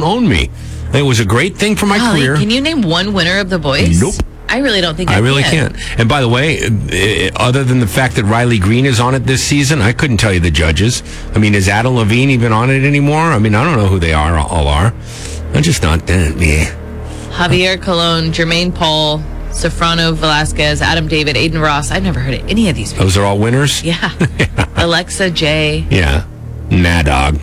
own me. It was a great thing for my career. Can you name one winner of The Voice? Nope. I really don't think I really can't. And by the way, other than the fact that Riley Green is on it this season, I couldn't tell you the judges. I mean, is Adam Levine even on it anymore? I mean, I don't know who they all are. I'm just not that. Javier Colon, Jermaine Paul, Sofrano Velasquez, Adam David, Aiden Ross. I've never heard of any of these people. Those are all winners? Yeah. Alexa J. Yeah. Nah, dog.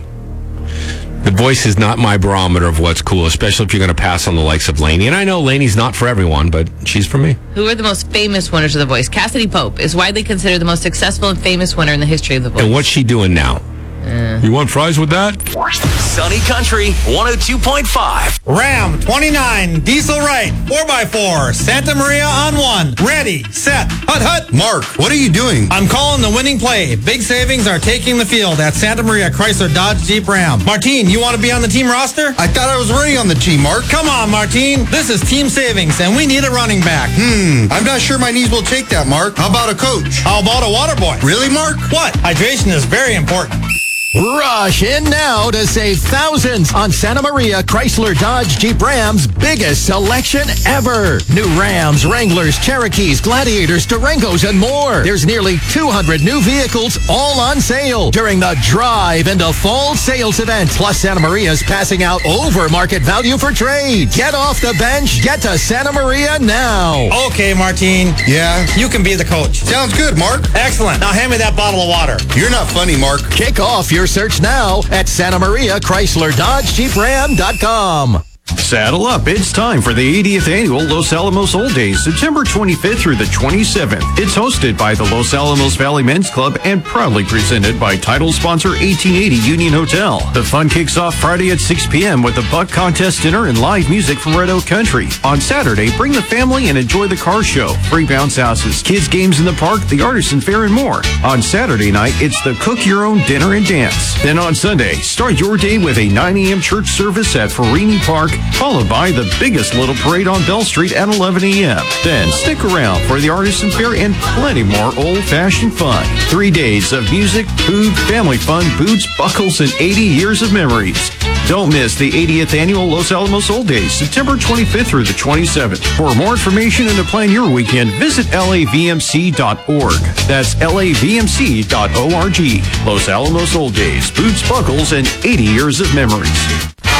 The Voice is not my barometer of what's cool, especially if you're going to pass on the likes of Lainey. And I know Lainey's not for everyone, but she's for me. Who are the most famous winners of The Voice? Cassidy Pope is widely considered the most successful and famous winner in the history of The Voice. And what's she doing now? You want fries with that? Sunny Country 102.5. Ram 29, diesel right, 4x4, Santa Maria on 1. Ready, set, hut. Mark, what are you doing? I'm calling the winning play. Big savings are taking the field at Santa Maria Chrysler Dodge Jeep Ram. Martine, you want to be on the team roster? I thought I was already on the team, Mark. Come on, Martine. This is team savings, and we need a running back. I'm not sure my knees will take that, Mark. How about a coach? How about a water boy? Really, Mark? What? Hydration is very important. Rush in now to save thousands on Santa Maria Chrysler Dodge Jeep Ram's biggest selection ever. New Rams, Wranglers, Cherokees, Gladiators, Durangos, and more. There's nearly 200 new vehicles all on sale during the Drive into Fall Sales event. Plus, Santa Maria's passing out over market value for trade. Get off the bench. Get to Santa Maria now. Okay, Martine. Yeah? You can be the coach. Sounds good, Mark. Excellent. Now hand me that bottle of water. You're not funny, Mark. Kick off your search now at Santa Maria Chrysler Dodge JeepRam.com. Saddle up. It's time for the 80th annual Los Alamos Old Days, September 25th through the 27th. It's hosted by the Los Alamos Valley Men's Club and proudly presented by title sponsor 1880 Union Hotel. The fun kicks off Friday at 6 p.m. with a buck contest dinner and live music from Red Oak Country. On Saturday, bring the family and enjoy the car show, free bounce houses, kids games in the park, the artisan fair, and more. On Saturday night, it's the cook your own dinner and dance. Then on Sunday, start your day with a 9 a.m. church service at Farini Park, followed by the biggest little parade on Bell Street at 11 a.m. Then stick around for the artisan fair and plenty more old-fashioned fun. 3 days of music, food, family fun, boots, buckles, and 80 years of memories. Don't miss the 80th annual Los Alamos Old Days, September 25th through the 27th. For more information and to plan your weekend, visit lavmc.org. That's lavmc.org. Los Alamos Old Days, boots, buckles, and 80 years of memories.